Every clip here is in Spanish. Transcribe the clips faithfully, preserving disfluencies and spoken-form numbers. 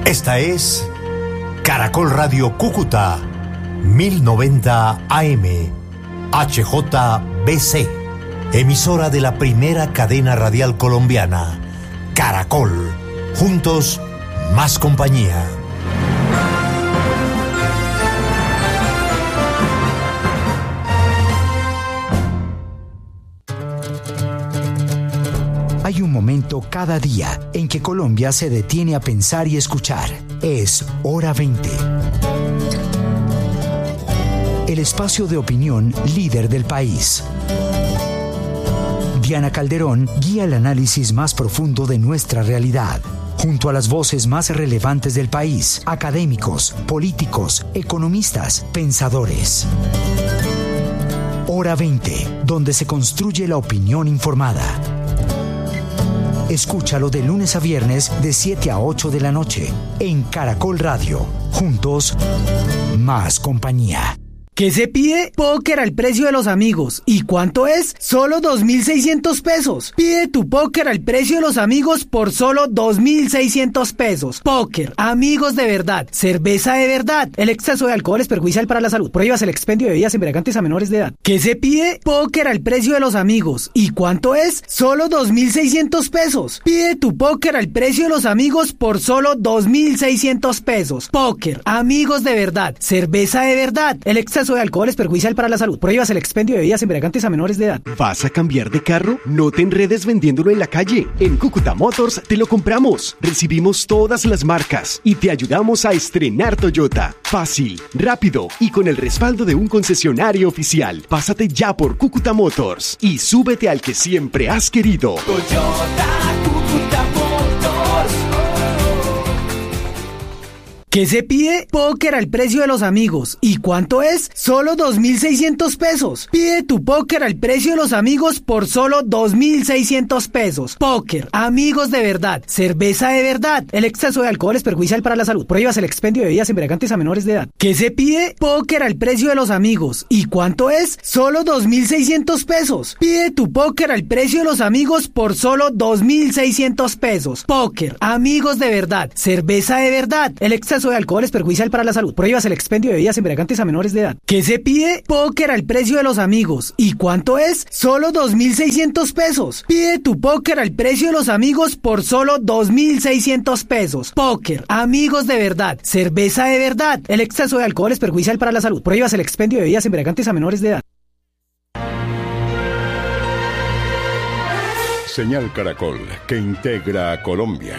Esta es Caracol Radio Cúcuta, mil noventa A M, H J B C, emisora de la primera cadena radial colombiana, Caracol. Juntos, más compañía. Hay un momento cada día en que Colombia se detiene a pensar y escuchar. Es Hora veinte. El espacio de opinión líder del país. Diana Calderón guía el análisis más profundo de nuestra realidad, junto a las voces más relevantes del país, académicos, políticos, economistas, pensadores. Hora veinte, donde se construye la opinión informada. Escúchalo de lunes a viernes de siete a ocho de la noche en Caracol Radio. Juntos, más compañía. ¿Qué se pide? Póker al precio de los amigos. ¿Y cuánto es? Solo dos mil seiscientos pesos. Pide tu póker al precio de los amigos por solo dos mil seiscientos pesos. Póker, amigos de verdad, cerveza de verdad. El exceso de alcohol es perjudicial para la salud. Prohíbas el expendio de bebidas embriagantes a menores de edad. ¿Qué se pide? Póker al precio de los amigos. ¿Y cuánto es? Solo dos mil seiscientos pesos. Pide tu póker al precio de los amigos por solo dos mil seiscientos pesos. Póker, amigos de verdad, cerveza de verdad. El exceso de alcohol es perjudicial para la salud. Prohíbas el expendio de bebidas embriagantes a menores de edad. ¿Vas a cambiar de carro? No te enredes vendiéndolo en la calle. En Cúcuta Motors te lo compramos. Recibimos todas las marcas y te ayudamos a estrenar Toyota. Fácil, rápido y con el respaldo de un concesionario oficial. Pásate ya por Cúcuta Motors y súbete al que siempre has querido. Toyota, Cúcuta Motors. ¿Qué se pide? Póker al precio de los amigos. ¿Y cuánto es? Solo dos mil seiscientos pesos. Pide tu póker al precio de los amigos por solo dos mil seiscientos pesos. Póker, amigos de verdad, cerveza de verdad. El exceso de alcohol es perjudicial para la salud. Prohíbas el expendio de bebidas embriagantes a menores de edad. ¿Qué se pide? Póker al precio de los amigos. ¿Y cuánto es? Solo dos mil seiscientos pesos. Pide tu póker al precio de los amigos por solo dos mil seiscientos pesos. Póker, amigos de verdad, cerveza de verdad. El exceso de alcohol es perjudicial para la salud. Prohíbas el expendio de bebidas embriagantes a menores de edad. ¿Qué se pide? Póker al precio de los amigos. ¿Y cuánto es? Solo dos mil seiscientos pesos. Pide tu póker al precio de los amigos por solo dos mil seiscientos pesos. Póker, amigos de verdad, cerveza de verdad. El exceso de alcohol es perjudicial para la salud. Prohíbas el expendio de bebidas embriagantes a menores de edad. Señal Caracol, que integra a Colombia.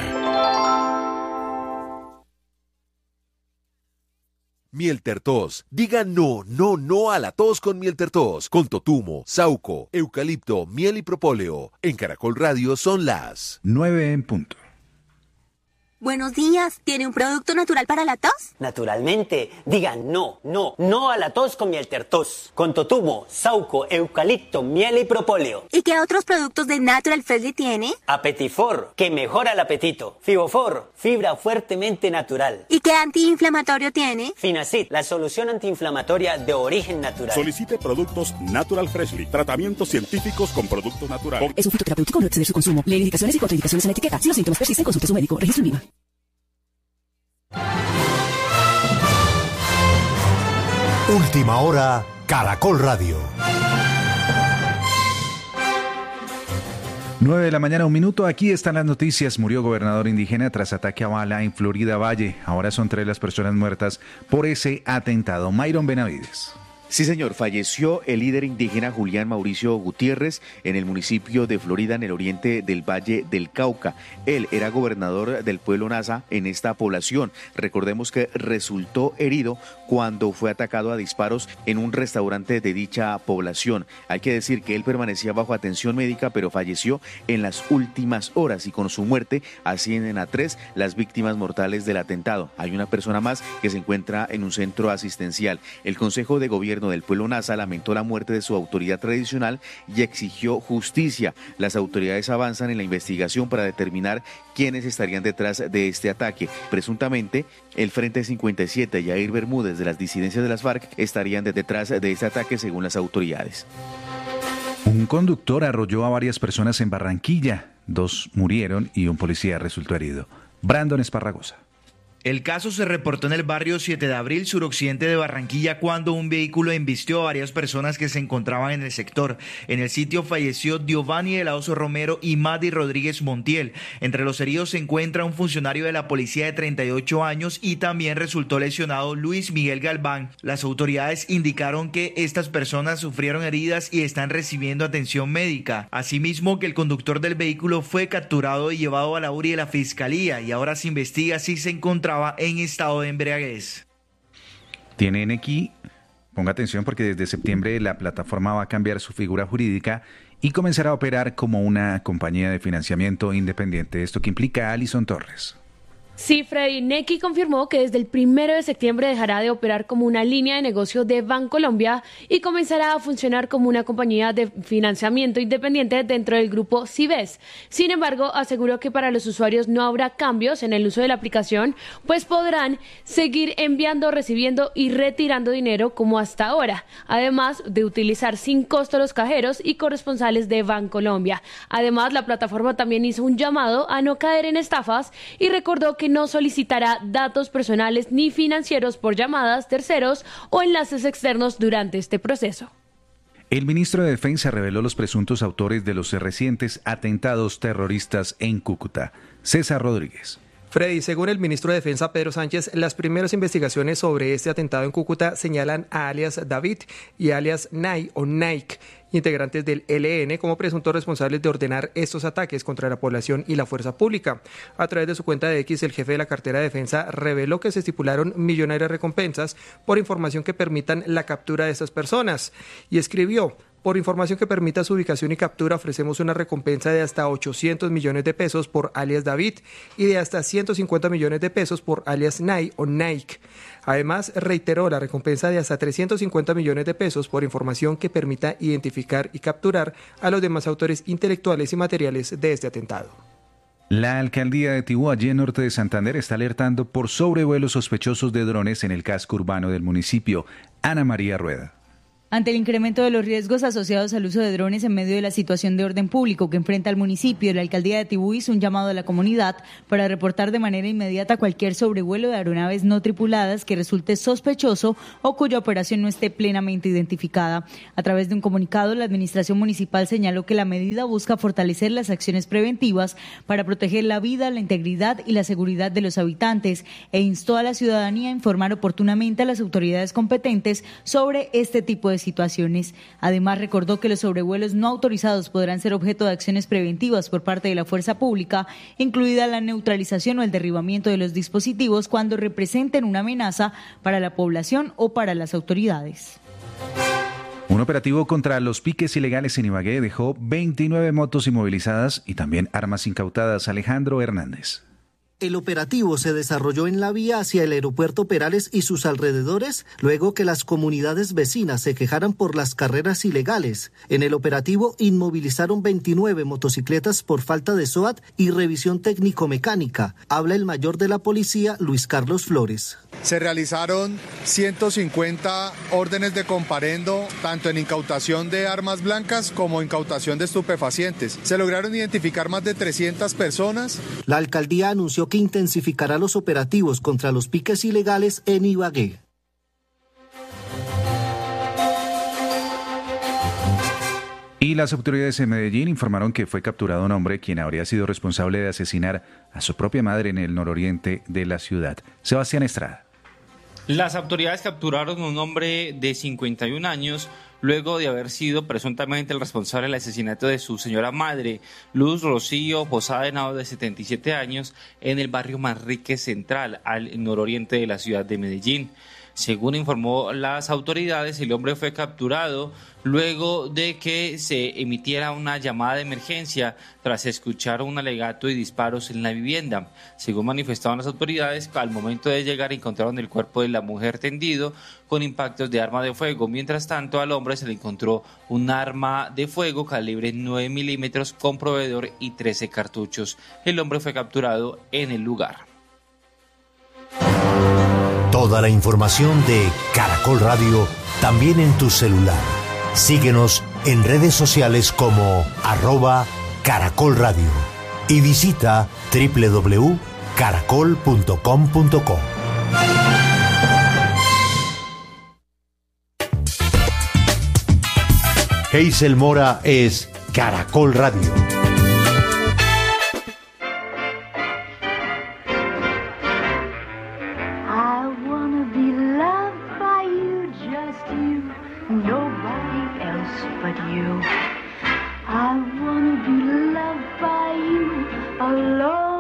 Mieltertos. Diga no, no, no a la tos con Mieltertos. Con totumo, sauco, eucalipto, miel y propóleo. En Caracol Radio son las nueve en punto. Buenos días, ¿tiene un producto natural para la tos? Naturalmente, digan no, no, no a la tos con Mieltertos. Con totumo, sauco, eucalipto, miel y propóleo. ¿Y qué otros productos de Natural Freshly tiene? Apetifor, que mejora el apetito. Fibofor, fibra fuertemente natural. ¿Y qué antiinflamatorio tiene? Finacid, la solución antiinflamatoria de origen natural. Solicite productos Natural Freshly, tratamientos científicos con productos naturales. Es un fitoterapéutico, no exceder su consumo. Lee indicaciones y contraindicaciones en la etiqueta. Si los síntomas persisten, consulte a su médico. Registro en Viva. Última hora, Caracol Radio. nueve de la mañana, un minuto. Aquí están las noticias. Murió gobernador indígena tras ataque a bala en Florida Valle. Ahora son tres las personas muertas por ese atentado. Mayron Benavides. Sí, señor, falleció el líder indígena Julián Mauricio Gutiérrez en el municipio de Florida, en el oriente del Valle del Cauca. Él era gobernador del pueblo Nasa en esta población. Recordemos que resultó herido cuando fue atacado a disparos en un restaurante de dicha población. Hay que decir que él permanecía bajo atención médica, pero falleció en las últimas horas y con su muerte ascienden a tres las víctimas mortales del atentado. Hay una persona más que se encuentra en un centro asistencial. El Consejo de Gobierno del pueblo Nasa lamentó la muerte de su autoridad tradicional y exigió justicia. Las autoridades avanzan en la investigación para determinar quiénes estarían detrás de este ataque. Presuntamente, el Frente cincuenta y siete y Jair Bermúdez de las disidencias de las FARC estarían detrás de este ataque según las autoridades. Un conductor arrolló a varias personas en Barranquilla. Dos murieron y un policía resultó herido. Brandon Esparragosa. El caso se reportó en el barrio siete de abril, suroccidente de Barranquilla, cuando un vehículo embistió a varias personas que se encontraban en el sector. En el sitio falleció Giovanni de la Oso Romero y Madi Rodríguez Montiel. Entre los heridos se encuentra un funcionario de la policía de treinta y ocho años y también resultó lesionado Luis Miguel Galván. Las autoridades indicaron que estas personas sufrieron heridas y están recibiendo atención médica. Asimismo, que el conductor del vehículo fue capturado y llevado a la U R I de la Fiscalía y ahora se investiga si se encontraba en estado de embriaguez. Tienen aquí, ponga atención porque desde septiembre la plataforma va a cambiar su figura jurídica y comenzará a operar como una compañía de financiamiento independiente. Esto que implica a Alison Torres. Sí, Freddy, Nequi confirmó que desde el primero de septiembre dejará de operar como una línea de negocio de Bancolombia y comenzará a funcionar como una compañía de financiamiento independiente dentro del grupo Cibes. Sin embargo, aseguró que para los usuarios no habrá cambios en el uso de la aplicación, pues podrán seguir enviando, recibiendo y retirando dinero como hasta ahora, además de utilizar sin costo los cajeros y corresponsales de Bancolombia. Además, la plataforma también hizo un llamado a no caer en estafas y recordó que no solicitará datos personales ni financieros por llamadas, terceros o enlaces externos durante este proceso. El ministro de Defensa reveló los presuntos autores de los recientes atentados terroristas en Cúcuta. César Rodríguez. Freddy, según el ministro de Defensa Pedro Sánchez, las primeras investigaciones sobre este atentado en Cúcuta señalan a alias David y alias Nay o Nike, integrantes del E L N, como presuntos responsables de ordenar estos ataques contra la población y la fuerza pública. A través de su cuenta de X, el jefe de la cartera de defensa reveló que se estipularon millonarias recompensas por información que permitan la captura de estas personas y escribió: por información que permita su ubicación y captura, ofrecemos una recompensa de hasta ochocientos millones de pesos por alias David y de hasta ciento cincuenta millones de pesos por alias Nay o Nike. Además, reiteró la recompensa de hasta trescientos cincuenta millones de pesos por información que permita identificar y capturar a los demás autores intelectuales y materiales de este atentado. La alcaldía de Tibú, allí en norte de Santander, está alertando por sobrevuelos sospechosos de drones en el casco urbano del municipio. Ana María Rueda. Ante el incremento de los riesgos asociados al uso de drones en medio de la situación de orden público que enfrenta el municipio, la alcaldía de Tibú hizo un llamado a la comunidad para reportar de manera inmediata cualquier sobrevuelo de aeronaves no tripuladas que resulte sospechoso o cuya operación no esté plenamente identificada. A través de un comunicado, la administración municipal señaló que la medida busca fortalecer las acciones preventivas para proteger la vida, la integridad y la seguridad de los habitantes e instó a la ciudadanía a informar oportunamente a las autoridades competentes sobre este tipo de situaciones. Además, recordó que los sobrevuelos no autorizados podrán ser objeto de acciones preventivas por parte de la fuerza pública, incluida la neutralización o el derribamiento de los dispositivos cuando representen una amenaza para la población o para las autoridades. Un operativo contra los piques ilegales en Ibagué dejó veintinueve motos inmovilizadas y también armas incautadas. Alejandro Hernández. El operativo se desarrolló en la vía hacia el aeropuerto Perales y sus alrededores, luego que las comunidades vecinas se quejaran por las carreras ilegales. En el operativo inmovilizaron veintinueve motocicletas por falta de S O A T y revisión técnico-mecánica. Habla el mayor de la policía, Luis Carlos Flores. Se realizaron ciento cincuenta órdenes de comparendo, tanto en incautación de armas blancas como incautación de estupefacientes. Se lograron identificar más de trescientas personas. La alcaldía anunció que intensificará los operativos contra los piques ilegales en Ibagué. Y las autoridades en Medellín informaron que fue capturado un hombre quien habría sido responsable de asesinar a su propia madre en el nororiente de la ciudad. Sebastián Estrada. Las autoridades capturaron a un hombre de cincuenta y un años luego de haber sido presuntamente el responsable del asesinato de su señora madre, Luz Rocío Posada Henao, de setenta y siete años, en el barrio Manrique Central, al nororiente de la ciudad de Medellín. Según informó las autoridades, el hombre fue capturado luego de que se emitiera una llamada de emergencia tras escuchar un alegato y disparos en la vivienda. Según manifestaron las autoridades, al momento de llegar encontraron el cuerpo de la mujer tendido con impactos de arma de fuego. Mientras tanto, al hombre se le encontró un arma de fuego calibre nueve milímetros con proveedor y trece cartuchos. El hombre fue capturado en el lugar. Toda la información de Caracol Radio también en tu celular. Síguenos en redes sociales como arroba Caracol Radio y visita doble u doble u doble u punto caracol punto com punto co. Hazel Mora es Caracol Radio. I wanna be loved by you, just you, nobody else but you. I wanna be loved by you alone.